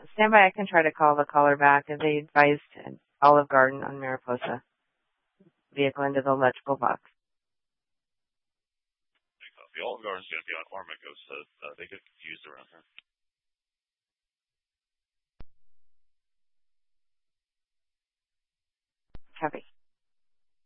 Stand by. I can try to call the caller back. They advised Olive Garden on Mariposa. Vehicle into the electrical box. The Olive Garden's going to be on Ormico, so they get confused around here. Copy.